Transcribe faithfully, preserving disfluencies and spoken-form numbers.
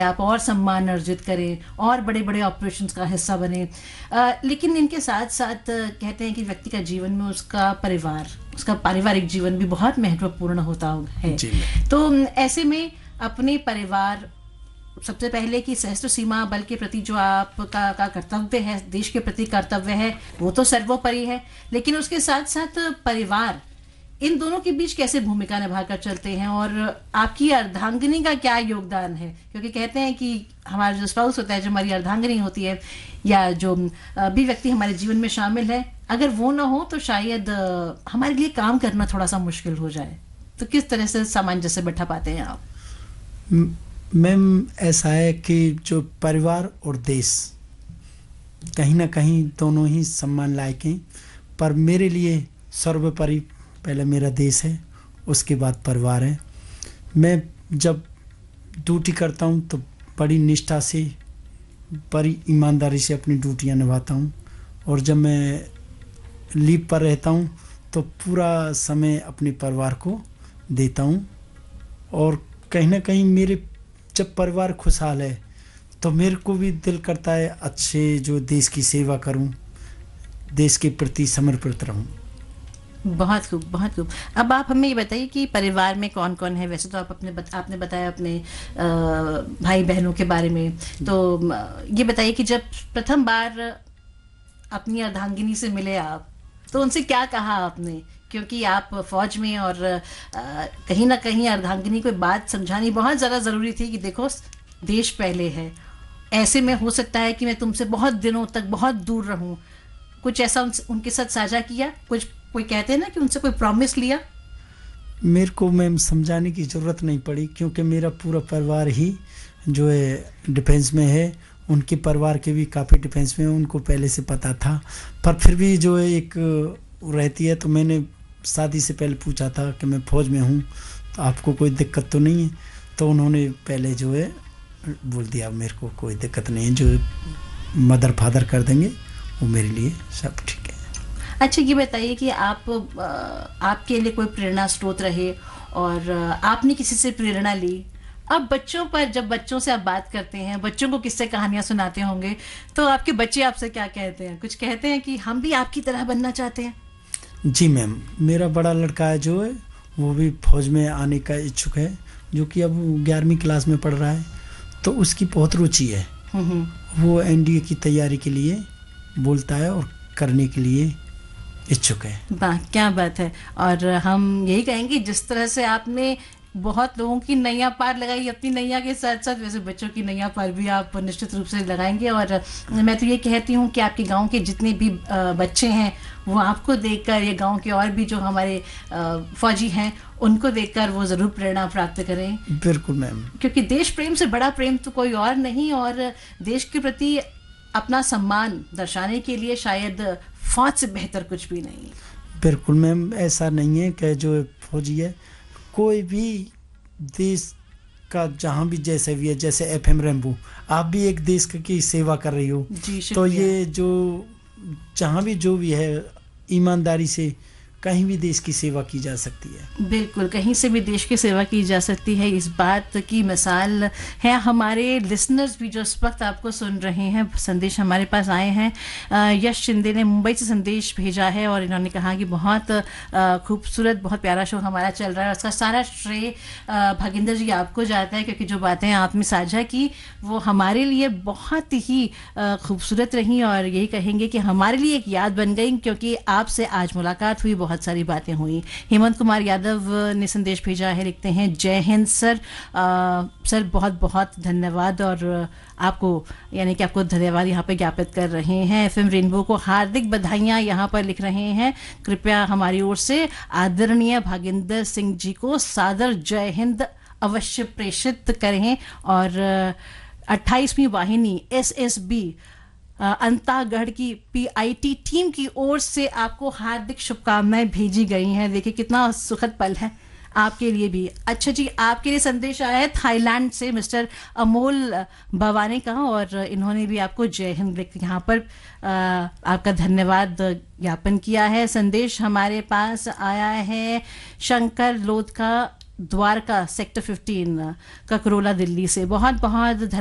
आप और सम्मान अर्जित करें और बड़े बड़े ऑपरेशंस का हिस्सा बने, आ, लेकिन इनके साथ साथ कहते हैं कि व्यक्ति का जीवन में उसका परिवार, उसका पारिवारिक जीवन भी बहुत महत्वपूर्ण होता है। तो ऐसे में अपने परिवार, सबसे पहले कि सशस्त्र सीमा बल के प्रति जो आपका का कर्तव्य है, देश के प्रति कर्तव्य है, वो तो सर्वोपरि है, लेकिन उसके साथ साथ परिवार, इन दोनों के बीच कैसे भूमिका निभाकर चलते हैं और आपकी अर्धांगिनी का क्या योगदान है? क्योंकि कहते हैं कि हमारा जो स्पाउस होता है, जो हमारी अर्धांगिनी होती है, या जो भी व्यक्ति हमारे जीवन में शामिल है, अगर वो ना हो तो शायद हमारे लिए काम करना थोड़ा सा मुश्किल हो जाए। तो किस तरह से सामंजस्य बैठा पाते हैं आप? मैम, ऐसा है कि जो परिवार और देश कहीं ना कहीं दोनों ही सम्मान लायक हैं, पर मेरे लिए सर्वोपरि पहले मेरा देश है, उसके बाद परिवार है। मैं जब ड्यूटी करता हूँ तो बड़ी निष्ठा से, बड़ी ईमानदारी से अपनी ड्यूटियाँ निभाता हूँ, और जब मैं लीव पर रहता हूँ तो पूरा समय अपने परिवार को देता हूँ। और कहीं ना कहीं मेरे जब परिवार खुशहाल है तो मेरे को भी दिल करता है अच्छे जो देश की सेवा करूँ, देश के प्रति समर्पित रहूँ। बहुत खूब, बहुत खूब। अब आप हमें ये बताइए कि परिवार में कौन कौन है? वैसे तो आप अपने बत, आपने बताया अपने आ, भाई बहनों के बारे में, तो ये बताइए कि जब प्रथम बार अपनी अर्धांगिनी से मिले आप, तो उनसे क्या कहा आपने? क्योंकि आप फौज में, और आ, कहीं ना कहीं अर्धांगिनी को बात समझानी बहुत ज़्यादा ज़रूरी थी कि देखो देश पहले है, ऐसे में हो सकता है कि मैं तुमसे बहुत दिनों तक बहुत दूर रहूं। कुछ ऐसा उन, उनके साथ साझा किया? कुछ कोई कहते हैं ना कि उनसे कोई प्रॉमिस लिया? मेरे को मैम समझाने की ज़रूरत नहीं पड़ी, क्योंकि मेरा पूरा परिवार ही जो है डिफेंस में है। उनके परिवार के भी काफ़ी डिफेंस में है, उनको पहले से पता था। पर फिर भी जो है एक रहती है, तो मैंने शादी से पहले पूछा था कि मैं फ़ौज में हूँ तो आपको कोई दिक्कत तो नहीं है? तो उन्होंने पहले जो है बोल दिया मेरे को कोई दिक्कत नहीं है, जो मदर फादर कर देंगे वो मेरे लिए सब ठीक है। अच्छा, ये बताइए कि आप आपके लिए कोई प्रेरणा स्रोत रहे और आपने किसी से प्रेरणा ली। अब बच्चों पर, जब बच्चों से आप बात करते हैं, बच्चों को किस्से कहानियां सुनाते होंगे, तो आपके बच्चे आपसे क्या कहते हैं? कुछ कहते हैं कि हम भी आपकी तरह बनना चाहते हैं? जी मैम, मेरा बड़ा लड़का है जो है वो भी फौज में आने का इच्छुक है, जो कि अब ग्यारहवीं क्लास में पढ़ रहा है, तो उसकी बहुत रुचि है। वो एनडीए की तैयारी के लिए बोलता है और करने के लिए इच्छुक है। वाह, क्या बात है। और हम यही कहेंगे, जिस तरह से आपने बहुत लोगों की नैया पार लगाई अपनी नैया के साथ साथ, वैसे बच्चों की नैया पार भी आप निश्चित रूप से लगाएंगे। और मैं तो ये कहती हूँ कि आपके गांव के जितने भी बच्चे हैं वो आपको देखकर, ये गांव के और भी जो हमारे फौजी हैं उनको देखकर वो ज़रूर प्रेरणा प्राप्त करें। बिल्कुल मैम, क्योंकि देश प्रेम से बड़ा प्रेम तो कोई और नहीं, और देश के प्रति अपना सम्मान दर्शाने के लिए शायद फौज से बेहतर कुछ भी नहीं। बिल्कुल मैम, ऐसा नहीं है कि जो फौजी है कोई भी देश का जहाँ भी जैसे भी है, जैसे एफएम रेनबो, आप भी एक देश की सेवा कर रही हो, तो ये जो जहाँ भी जो भी है ईमानदारी से कहीं भी देश की सेवा की जा सकती है। बिल्कुल, कहीं से भी देश की सेवा की जा सकती है, इस बात की मिसाल है हमारे लिसनर्स भी जो इस वक्त आपको सुन रहे हैं। संदेश हमारे पास आए हैं। यश शिंदे ने मुंबई से संदेश भेजा है और इन्होंने कहा कि बहुत खूबसूरत, बहुत प्यारा शो हमारा चल रहा है। उसका सारा श्रेय भागिंदर जी आपको जाता है, क्योंकि जो बातें आपने साझा की वो हमारे लिए बहुत ही खूबसूरत रही, और यही कहेंगे कि हमारे लिए एक याद बन गई, क्योंकि आपसे आज मुलाकात हुई, बहुत सारी बातें हुई। हेमंत कुमार यादव ने संदेश भेजा है, लिखते हैं जय हिंद सर। आ, सर बहुत बहुत धन्यवाद, और आपको यानी कि आपको धन्यवाद यहाँ पे ज्ञापित कर रहे हैं। एफएम रेनबो को हार्दिक बधाइयाँ यहाँ पर लिख रहे हैं। कृपया हमारी ओर से आदरणीय भागिंदर सिंह जी को सादर जय हिंद अवश्य प्रेषित करें। और अट्ठाईसवीं वाहिनी एस एस बी अंतागढ़ की पीआईटी टीम की ओर से आपको हार्दिक शुभकामनाएं भेजी गई हैं। देखिए कितना सुखद पल है आपके लिए भी। अच्छा जी, आपके लिए संदेश आया है थाईलैंड से मिस्टर अमोल भवानी का, और इन्होंने भी आपको जय हिंद लिख यहाँ पर आ, आपका धन्यवाद ज्ञापन किया है। संदेश हमारे पास आया है शंकर लोध का द्वारका सेक्टर फिफ्टीन ककरोला दिल्ली से। बहुत बहुत